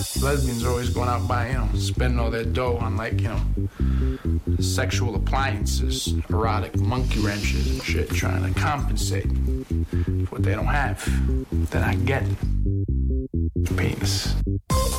Lesbians are always going out buying, spending all their dough on sexual appliances, erotic monkey wrenches and shit, trying to compensate for what they don't have. Then I get penis.